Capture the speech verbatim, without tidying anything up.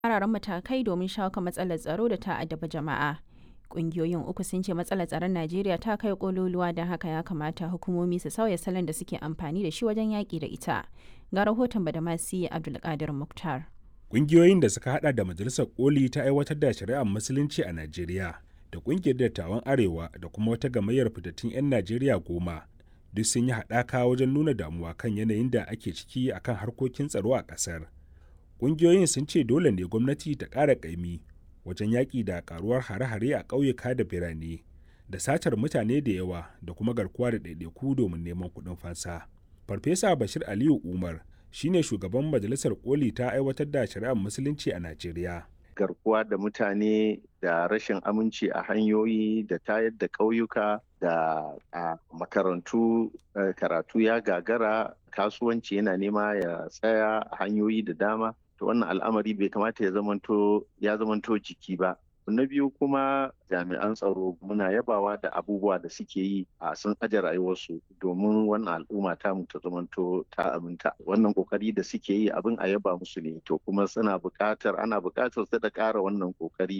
Ƙwararren matakai domin shawo kan matsalar tsaro da ta addaba jama'a. Ƙungiyoyin uku sun ce matsalar tsaron Najeriya ta kai ƙololuwa don haka ya kamata hukumomi su sauya salon da suke amfani da shi wajen yaƙi da ita. Ga rahoton Badamasi Abdulkadir Muktar. Ƙungiyoyin da suka hada da Majalisar Koli ta aiwatar da shari'ar Musulunci a Najeriya da Ƙungiyar Dattawan Arewa da kuma wata gamayyar fitattun 'yan Najeriya goma duk sun yi haɗaka wajen nuna damuwa kan yanayin da ake ciki akan harkokin tsaro a ƙasar. Ƙungiyoyin sun ce dole ne gwamnati ta ƙara ƙaimi wajen yaƙi da ƙaruwar hare-hare a ƙauyuka da birane da satar mutane da yawa da kuma garkuwa da ɗaiɗaiku domin neman kuɗin fansa. Farfesa Bashir Aliyu Umar shine shugaban Majalisar Koli ta aiwatar da shari'ar Musulunci a Najeriya. Garkuwa da mutane da rashin aminci a hanyoyi da tayar da ƙauyuka da a makarantu karatu ya gagara, kasuwanci yana nema ya tsaya a hanyoyi da dama. To wannan al'amari bai kamata ya zamanto ya zamanto jiki ba. Na biyu kuma jami'an tsaro muna yabawa da abubuwa da suke yi a sun aje rayuwarsu domin wannan al'umma ta mu ta zamanto ta aminta. Wannan kokari da suke yi abin a yaba musu ne, to kuma suna buƙatar ana buƙatar su da ƙara wannan kokari